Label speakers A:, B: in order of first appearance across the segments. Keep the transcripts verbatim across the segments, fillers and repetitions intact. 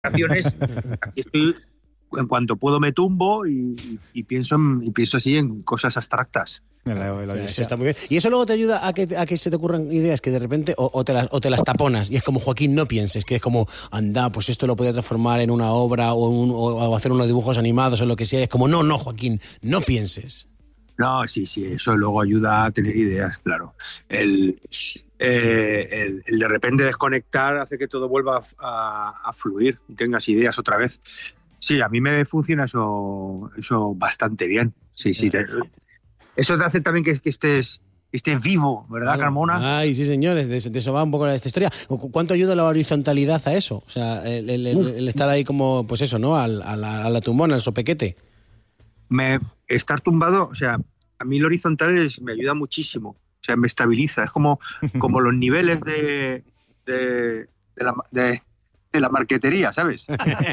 A: Aquí estoy, en cuanto puedo me tumbo y, y, y pienso en, y pienso así en cosas abstractas.
B: La, la, la
C: sí, está muy bien. Y eso luego te ayuda a que, a que se te ocurran ideas que de repente o, o, te las, o te las taponas y es como Joaquín, no pienses, que es como anda, pues esto lo podía transformar en una obra o, un, o hacer unos dibujos animados o lo que sea. Es como no, no, Joaquín, no pienses.
A: No, sí, sí, eso luego ayuda a tener ideas, claro. El, eh, el, el de repente desconectar hace que todo vuelva a, a fluir y tengas ideas otra vez. Sí, a mí me funciona eso, eso bastante bien. Sí, sí. Te, eso te hace también que, que estés, que estés vivo, ¿verdad, claro. Carmona?
C: Ay, sí, señores, de, de eso va un poco esta historia. ¿Cuánto ayuda la horizontalidad a eso? O sea, el, el, el, el estar ahí como, pues eso, ¿no? Al, a, la, a la tumbona, al sopequete.
A: Me, estar tumbado, o sea, a mí el horizontal es, me ayuda muchísimo. O sea, me estabiliza. Es como, como los niveles de, de, de, la, de, de la marquetería, ¿sabes?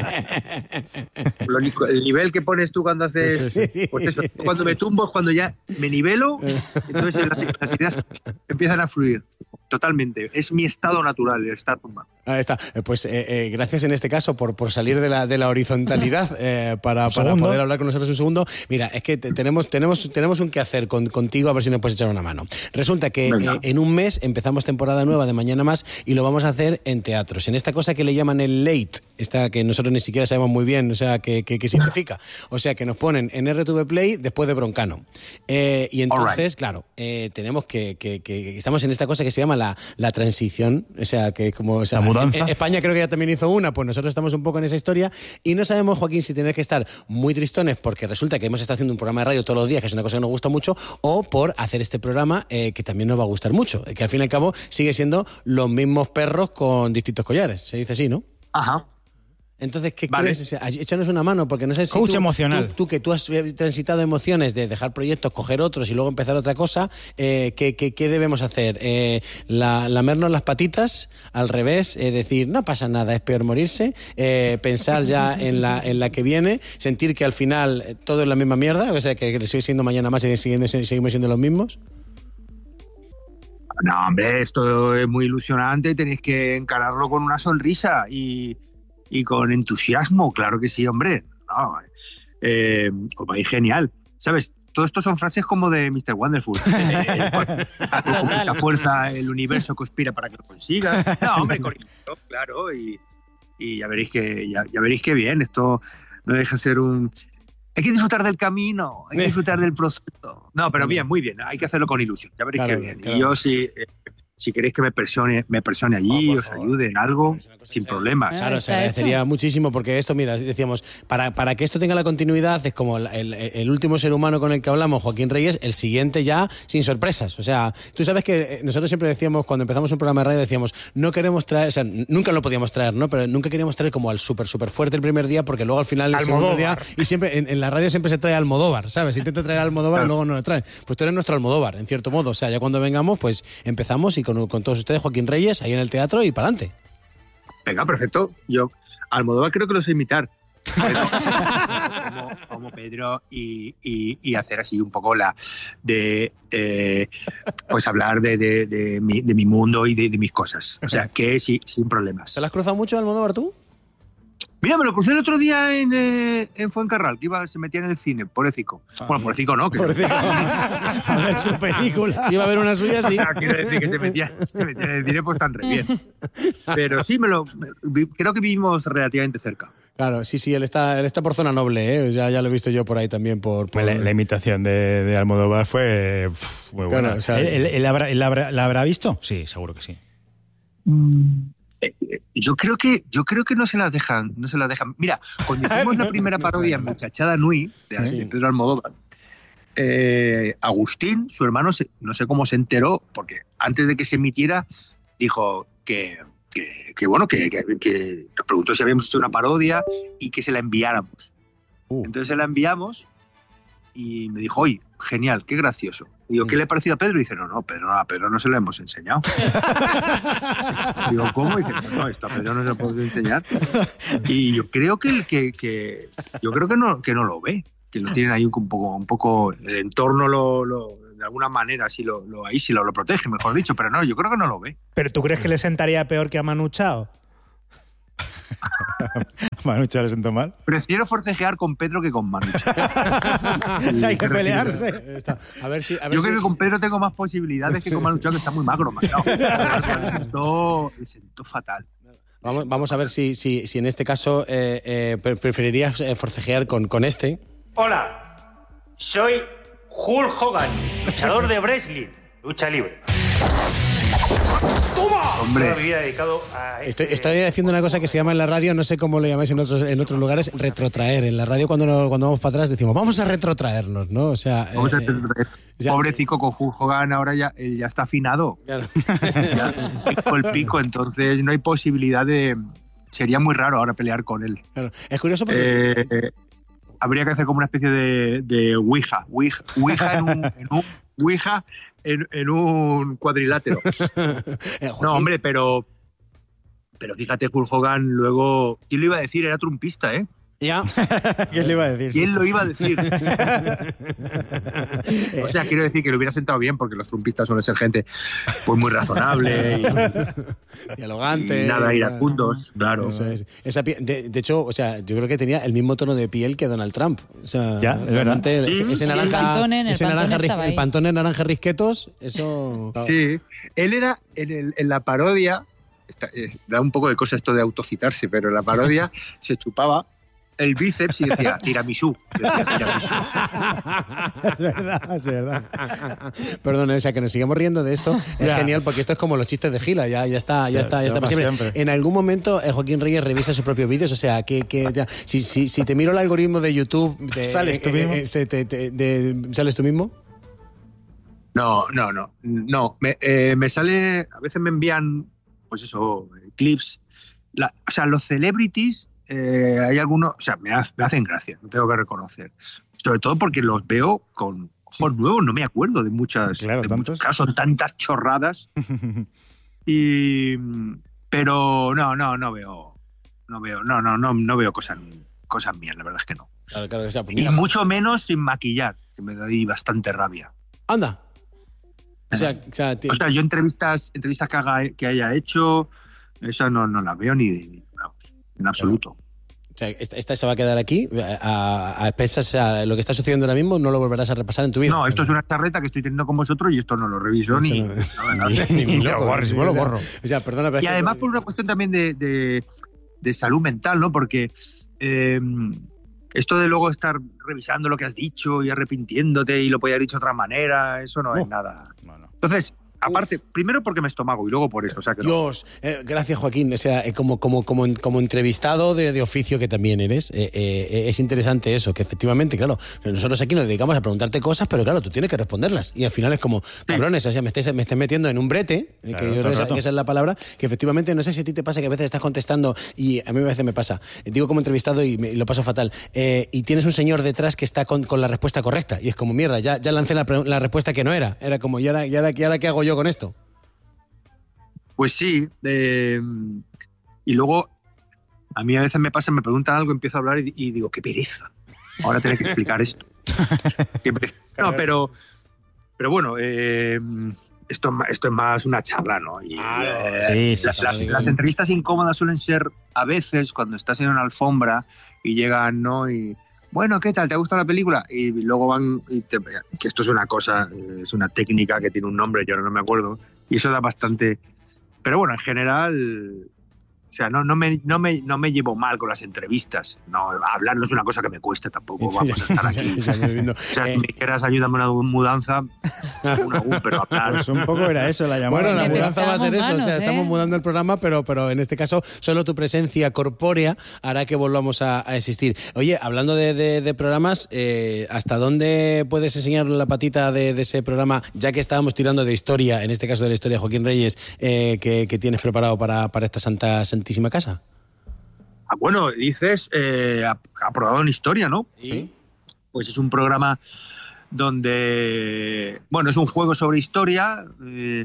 A: El nivel que pones tú cuando haces... Pues eso, cuando me tumbo es cuando ya me nivelo, entonces las, las ideas empiezan a fluir. Totalmente. Es mi estado natural, el estar tumbado.
C: Ahí está. Pues eh, eh, gracias en este caso por, por salir de la, de la horizontalidad eh, para, para poder hablar con nosotros un segundo. Mira, es que te, tenemos, tenemos, tenemos un quehacer con, contigo, a ver si nos puedes echar una mano. Resulta que eh, en un mes empezamos temporada nueva de Mañana Más y lo vamos a hacer en teatros. En esta cosa que le llaman el late, esta que nosotros ni siquiera sabemos muy bien, o sea, qué que, que significa. O sea, que nos ponen en R T V Play después de Broncano. Eh, y entonces, claro, eh, tenemos que, que, que... Estamos en esta cosa que se llama la, la transición, o sea, que como... O sea,
B: la mudanza.
C: En, en España creo que ya también hizo una, pues nosotros estamos un poco en esa historia y no sabemos, Joaquín, si tener que estar muy tristones porque resulta que hemos estado haciendo un programa de radio todos los días, que es una cosa que nos gusta mucho, o por hacer este programa eh, que también nos va a gustar mucho, que al fin y al cabo sigue siendo los mismos perros con distintos collares, se dice así, ¿no?
A: Ajá.
C: Entonces, ¿qué
A: vale.
C: crees? O sea, échanos una mano, porque no sé si
B: Coach
C: tú,
B: emocional.
C: Tú, tú, que tú has transitado emociones de dejar proyectos, coger otros y luego empezar otra cosa, eh, ¿qué, qué, ¿qué debemos hacer? Eh, la, ¿Lamernos las patitas? Al revés, eh, decir, no pasa nada, es peor morirse, eh, pensar ya en la, en la que viene, sentir que al final todo es la misma mierda, o sea, que sigue siendo Mañana Más y seguimos siendo los mismos.
A: No, hombre, esto es muy ilusionante, tenéis que encararlo con una sonrisa y... Y con entusiasmo, claro que sí, hombre. No, eh, pues genial. ¿Sabes? Todo esto son frases como de mister Wonderful. Eh, con mucha fuerza el universo conspira para que lo consigas. No, hombre, con esto, claro. Y, y ya veréis que ya, ya veréis que bien. Esto no deja de ser un... Hay que disfrutar del camino, hay que disfrutar del proceso. No, pero bien, muy bien. Hay que hacerlo con ilusión. Ya veréis
C: claro,
A: que bien.
C: Claro.
A: Y yo sí... Eh, si queréis que me persone, me persone allí, oh, os favor. ayude en algo, sin problemas.
C: Claro, se agradecería muchísimo porque esto, mira, decíamos, para, para que esto tenga la continuidad, es como el, el, el último ser humano con el que hablamos, Joaquín Reyes, el siguiente ya sin sorpresas. O sea, tú sabes que nosotros siempre decíamos, cuando empezamos un programa de radio, decíamos, no queremos traer, o sea, nunca lo podíamos traer, ¿no? Pero nunca queríamos traer como al súper, súper fuerte el primer día, porque luego al final, el segundo día, y siempre, en, en la radio siempre se trae al Almodóvar, ¿sabes? Intenta traer al Almodóvar y luego no lo traen. Pues tú eres nuestro Almodóvar, en cierto modo. O sea, ya cuando vengamos, pues empezamos y con, con todos ustedes, Joaquín Reyes, ahí en el teatro y para adelante.
A: Venga, perfecto. Yo, Almodóvar creo que lo sé imitar. como, como Pedro y, y, y hacer así un poco la de eh, pues hablar de, de, de, mi, de mi mundo y de, de mis cosas. O sea, que sí, sin problemas.
C: ¿Te lo has cruzado mucho, Almodóvar, tú?
A: Mira, me lo crucé el otro día en, eh, en Fuencarral, que iba, se metía en el cine, pobrecito. Ah, bueno, pobrecito no. Que
B: pobrecito. A ver su película.
C: Si iba a ver una suya, sí.
A: Quiero decir que se metía, se metía en el cine, pues tan re bien. Pero sí, me lo, me, creo que vivimos relativamente cerca.
C: Claro, sí, sí, él está, él está por zona noble, ¿eh? Ya, ya lo he visto yo por ahí también. por, por...
B: La, la imitación de, de Almodóvar fue uf, muy buena.
C: Claro, o sea,
B: ¿Él, él, él, habrá, él habrá, ¿La habrá visto? Sí, seguro que sí.
A: Mm. Eh, eh, yo creo que yo creo que no se las dejan, no se las dejan. Mira, cuando hicimos la primera parodia en Muchachada Nui de, sí. de Pedro Almodóvar, eh, Agustín, su hermano, se, no sé cómo se enteró, porque antes de que se emitiera dijo que, que, que bueno, que, que, que nos preguntó si habíamos hecho una parodia y que se la enviáramos. Uh. Entonces se la enviamos y me dijo, oye, genial, qué gracioso. Digo, ¿qué le ha parecido a Pedro? Y dice, no, no, Pedro, a Pedro no se lo hemos enseñado. Digo, ¿cómo? Y dice, no, esto a Pedro no se lo podemos enseñar. Y yo creo que, que, que yo creo que no, que no lo ve, que lo tienen ahí un poco, un poco el entorno lo, lo de alguna manera sí lo, lo ahí sí lo, lo protege, mejor dicho, pero no, yo creo que no lo ve.
D: ¿Pero tú crees que le sentaría peor que a Manu Chao?
B: Manucha le sentó mal.
A: Prefiero forcejear con Pedro que con Manucha.
B: Hay que pelearse.
C: A ver si, a ver
A: Yo
C: si...
A: creo que con Pedro tengo más posibilidades que con Manucha, que está muy magro. No. Le sentó, le sentó fatal.
C: Vamos, vamos a ver si, si, si en este caso eh, eh, preferirías forcejear con, con este.
D: Hola, soy Hulk Hogan, luchador de wrestling, lucha libre. ¡Toma!
A: Hombre.
D: Toda mi vida dedicado a este...
C: Estoy, estoy haciendo una cosa que se llama en la radio, no sé cómo lo llamáis en otros, en otros lugares, retrotraer. En la radio cuando, no, cuando vamos para atrás decimos, vamos a retrotraernos, ¿no? O sea,
A: Vamos
C: eh,
A: a retrotraer.
C: ya-
A: Pobrecito con Hulk Hogan, ahora ya, él ya está afinado.
C: claro.
A: Ya picó el pico, entonces no hay posibilidad de... Sería muy raro ahora pelear con él.
C: Claro. Es curioso porque...
A: Eh, habría que hacer como una especie de, de Ouija. Ouija, Ouija en un... En un Ouija en, en un cuadrilátero.
C: eh, Joaquín,
A: No, hombre, pero... Pero fíjate, Hulk Hogan luego... ¿Quién lo iba a decir? Era trumpista, ¿eh?
C: Ya.
B: ¿Quién le iba a decir?
A: ¿Quién lo iba a decir? O sea, quiero decir que lo hubiera sentado bien, porque los trumpistas suelen ser gente pues muy razonable y,
C: Dialogante.
A: y nada
C: ya.
A: iracundos, claro.
C: Eso es. Esa pie- de, de hecho, o sea, yo creo que tenía el mismo tono de piel que Donald Trump. O sea,
B: Ya, es
C: realmente
A: verdad.
C: ese,
A: Sí,
C: ese
A: sí.
C: naranja,
E: El Pantone, en el
C: ese
E: Pantone
C: naranja ris-
E: estaba ahí.
C: el Pantone naranja risquetos, eso.
A: Sí, él era en, el- en la parodia, está- eh, da un poco de cosa esto de autocitarse, pero en la parodia se chupaba el bíceps y decía tiramisú. Decía, tiramisú.
B: Es verdad, es verdad.
C: Perdón, o sea, que nos sigamos riendo de esto es
B: Ya.
C: genial porque esto es como los chistes de Gila, ya, ya está, ya
B: Ya,
C: está, ya
B: ya
C: está para
B: para
C: siempre.
B: siempre.
C: En algún momento eh, Joaquín Reyes revisa sus propios vídeos, o sea, que, que ya, si, si, si te miro el algoritmo de YouTube, te-
B: ¿Sales tú mismo?
C: se te- te- de- ¿sales tú mismo?
A: No, no, no. No, me, eh, me sale, a veces me envían, pues eso, eh, clips. La- o sea, los celebrities, eh, hay algunos, o sea, me, ha- me hacen gracia, no tengo que reconocer. Sobre todo porque los veo con ojos nuevos, no me acuerdo de muchas,
B: Claro,
A: de
B: ¿tantos?
A: muchos casos, son tantas chorradas. Y, pero no, no, no veo, no veo, no, no, no, no veo cosas, cosas mías, la verdad es que no.
C: Claro, claro, o sea, pues
A: Y
C: mira,
A: mucho menos sin maquillar, que me da ahí bastante rabia.
C: anda. O sea, o sea, ti-
A: O sea, yo entrevistas, entrevistas que, haga, que haya hecho, esa no, no las veo ni, ni- vamos, en absoluto.
C: o sea, esta, esta se va a quedar aquí a, a expensas, o sea, lo que está sucediendo ahora mismo no lo volverás a repasar en tu vida.
A: No, esto es una charreta que estoy teniendo con vosotros y esto no lo reviso ni...
C: Esto
A: no, no, no.
C: Ni- ni
B: Lo
C: loco,
B: borro,
C: sí,
B: lo
C: o sea,
B: borro.
C: O sea, perdona, pero
A: Y
C: es que-
A: además por una cuestión también de, de, de salud mental, ¿no? Porque eh, esto de luego estar revisando lo que has dicho y arrepintiéndote y lo podías haber dicho de otra manera, eso no
B: No.
A: es nada.
B: No, no.
A: Entonces, aparte, primero porque me estómago y luego por eso. O sea que no.
C: Dios, eh, gracias Joaquín. O sea, eh, como, como, como, como entrevistado de, de oficio que también eres, eh, eh, es interesante eso, que efectivamente, claro, nosotros aquí nos dedicamos a preguntarte cosas, pero claro, tú tienes que responderlas. Y al final es como, cabrones, o sea, me estés, me estés metiendo en un brete, eh,
B: Claro,
C: que yo
B: todo
C: creo que
B: el
C: esa,
B: rato.
C: que esa es la palabra, que efectivamente no sé si a ti te pasa que a veces estás contestando y a mí a veces me pasa. Eh, Digo como entrevistado y, me- y lo paso fatal. Eh, y tienes un señor detrás que está con, con la respuesta correcta. Y es como, mierda, ya, ya lancé la, pre- la respuesta que no era. Era como, ¿y ahora, y ahora, y ahora qué hago yo con esto?
A: Pues sí. eh, y luego, a mí a veces me pasa, me preguntan algo, empiezo a hablar y, y digo, qué pereza. Ahora tener que explicar esto. Qué pereza. No, pero, pero bueno, eh, esto, es ma- esto es más una charla, ¿no? Y, eh,
B: Sí, sí,
A: las,
B: sí,
A: las-
B: sí.
A: las entrevistas incómodas suelen ser a veces cuando estás en una alfombra y llegan, ¿no? Y bueno, ¿qué tal? ¿Te ha gustado la película? Y luego van, y te- que esto es una cosa, eh, es una técnica que tiene un nombre, yo ahora no me acuerdo, y eso da bastante... Pero bueno, en general, o sea, no, no, me, no, me, no me llevo mal con las entrevistas. No, hablar no es una cosa que me cueste tampoco, vamos a estar aquí.
C: Ya me voy viendo.
A: O sea,
C: Eh,
A: si me quieras ayúdame a una mudanza, un algún, pero hablar...
B: Pues un poco era eso la llamada.
C: Bueno, la
E: Que
C: mudanza va a ser eso,
E: necesitamos
C: o sea,
E: manos,
C: estamos
E: ¿eh?
C: mudando el programa, pero, pero en este caso solo tu presencia corpórea hará que volvamos a, a existir. Oye, hablando de, de- de programas, eh, ¿hasta dónde puedes enseñar la patita de, de ese programa, ya que estábamos tirando de historia, en este caso de la historia de Joaquín Reyes, eh, que, que tienes preparado para, para esta santa santísima casa?
A: Ah, bueno, dices, eh, ap- aprobado en historia, ¿no?
C: ¿Sí?
A: Pues es un programa donde, bueno, es un juego sobre historia, eh,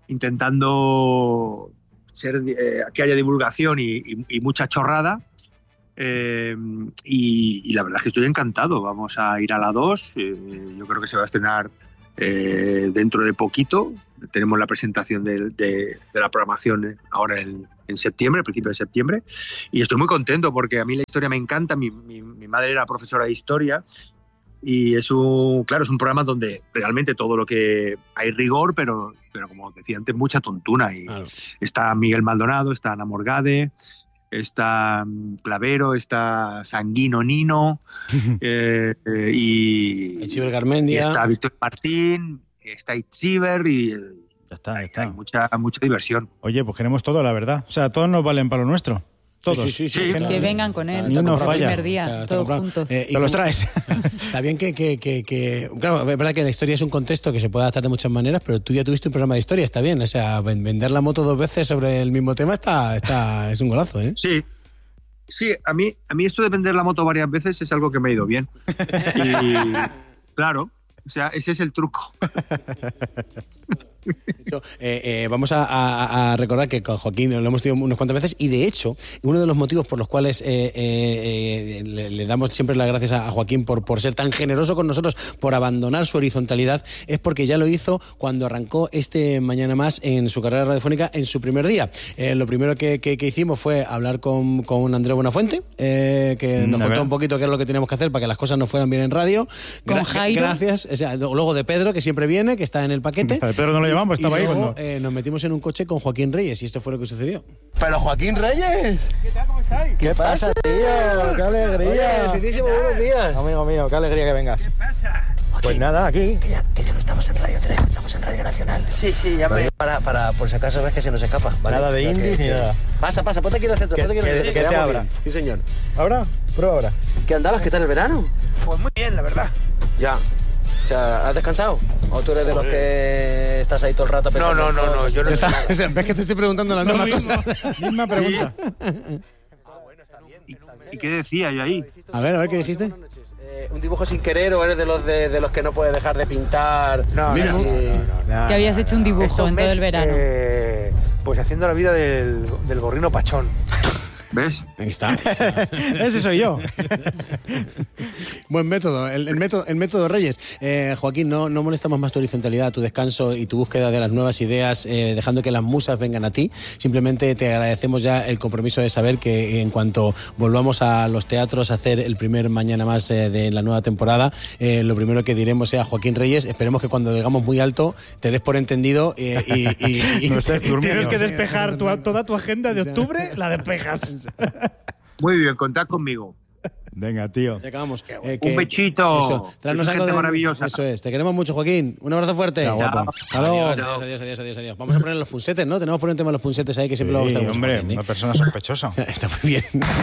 A: intentando ser, eh, que haya divulgación y, y- y mucha chorrada. Eh, y, y la verdad es que estoy encantado. Vamos a ir a la dos. eh, yo creo que se va a estrenar eh, dentro de poquito. tenemos la presentación de, de, de la programación ahora en, en septiembre, a principios de septiembre, y estoy muy contento porque a mí la historia me encanta. Mi, mi, mi madre era profesora de historia y es un, claro, es un programa donde realmente todo lo que hay rigor, pero, pero como decía antes, mucha tontuna. Y claro. Está Miguel Maldonado, está Ana Morgade, está Clavero, está Sanguino Nino eh, eh, y,
C: Itziber Garmendia.
A: Y está Víctor Martín, está Itziber y
B: ya está, ya está.
A: Hay mucha, mucha diversión.
B: Oye, pues queremos todo, la verdad. O sea, todos nos valen para lo nuestro. Todos.
C: Sí, sí, sí, sí,
E: claro. Que vengan con él.
B: Ni uno falla.
E: El primer día, claro, todos juntos.
B: Eh, Te los traes.
C: Está bien que, que, que, que... Claro, es verdad que la historia es un contexto que se puede adaptar de muchas maneras, pero tú ya tuviste un programa de historia, está bien. O sea, vender la moto dos veces sobre el mismo tema está, está es un golazo, ¿eh?
A: Sí. Sí, a mí, a mí esto de vender la moto varias veces es algo que me ha ido bien. Y claro, o sea, ese es el truco.
C: hecho, eh, eh, vamos a, a, a recordar que con Joaquín lo hemos tenido unas cuantas veces y de hecho uno de los motivos por los cuales eh, eh, le, le damos siempre las gracias a, a Joaquín por, por ser tan generoso con nosotros, por abandonar su horizontalidad, es porque ya lo hizo cuando arrancó este Mañana Más en su carrera radiofónica en su primer día. Eh, lo primero que, que, que hicimos fue hablar con, con Andrés Buenafuente, eh, que nos contó un poquito qué era lo que teníamos que hacer para que las cosas no fueran bien en radio.
E: Con Gra- Jairo.
C: Gracias. O sea, luego de Pedro, que siempre viene, que está en el paquete.
B: De Pedro no lo llevamos, estaba
C: y
B: ahí.
C: Luego,
B: cuando...
C: eh, nos metimos en un coche con Joaquín Reyes y esto fue lo que sucedió.
F: ¡Pero Joaquín Reyes!
G: ¿Qué tal? ¿Cómo estáis?
F: ¿Qué, ¿Qué pasa, tío? ¡Qué alegría!
G: Oye, buenos días. Amigo mío, qué alegría que vengas.
F: ¿Qué pasa?
G: Joaquín, pues nada, aquí.
F: Que ya, que ya no estamos en Radio tres, estamos en Radio Nacional.
G: Sí, sí, ya me...
F: Para, para, por si acaso ves que se nos escapa. ¿Vale?
G: Nada de indies ni nada.
F: Pasa, pasa, ponte aquí en el centro, ponte aquí en el centro.
G: Que, que te abra.
F: Bien. Sí, señor.
G: ¿Ahora? Prueba ahora.
F: ¿Qué andabas? ¿Qué tal el verano?
G: Pues muy bien, la verdad.
F: Ya. O sea, ¿has descansado? ¿O tú eres de los que estás ahí todo el rato pensando?
G: No, no, no, no, yo no
C: está, o sea, ¿ves que te estoy preguntando la
B: no,
C: misma
B: mismo,
C: cosa?
B: Misma pregunta.
A: ¿Y, ¿Y qué decía yo ahí?
C: A ver, a ver, ¿qué dijiste?
F: Eh, ¿Un dibujo sin querer o eres de los de, de los que no puedes dejar de pintar?
G: No,
F: Mira,
G: no,
F: sí.
G: no, no, no.
E: Que habías hecho un dibujo
G: Estos
E: en todo
G: mes,
E: el verano.
G: Eh, pues haciendo la vida del, del gorrino pachón.
A: ¿Ves?
C: Ahí está.
B: Ese soy yo.
C: Buen método, el, el método, el método Reyes. Eh, Joaquín, no, no molestamos más tu horizontalidad, tu descanso y tu búsqueda de las nuevas ideas, eh, dejando que las musas vengan a ti. Simplemente te agradecemos ya el compromiso de saber que en cuanto volvamos a los teatros a hacer el primer Mañana Más eh, de la nueva temporada, eh, lo primero que diremos sea Joaquín Reyes. Esperemos que cuando digamos muy alto te des por entendido eh, y, y, y,
B: no seas durmiendo.
H: Tienes que despejar tu, toda tu agenda de octubre, la despejas.
A: Muy bien, contad conmigo.
B: Venga, tío.
C: Ya acabamos. Eh,
A: Un bechito.
C: Eso, tráenos algo de
A: maravillosa.
C: Eso es. Te queremos mucho, Joaquín. Un abrazo fuerte.
B: Chao, guapo.
C: Hasta luego. Adiós, adiós, adiós, adiós, adiós. Vamos a poner los punsetes, ¿no? Tenemos que poner un tema de los punsetes ahí que siempre
B: Sí,
C: lo vamos a estar mucho.
B: hombre,
C: Joaquín, ¿eh?
B: una persona sospechosa.
C: Está muy bien.